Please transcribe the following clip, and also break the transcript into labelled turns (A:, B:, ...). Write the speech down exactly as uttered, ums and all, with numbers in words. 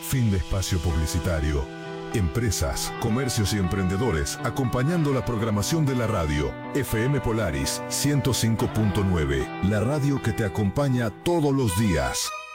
A: Fin de espacio publicitario. Empresas, comercios y emprendedores acompañando la programación de la radio. F M Polaris ciento cinco punto nueve, la radio que te acompaña todos los días.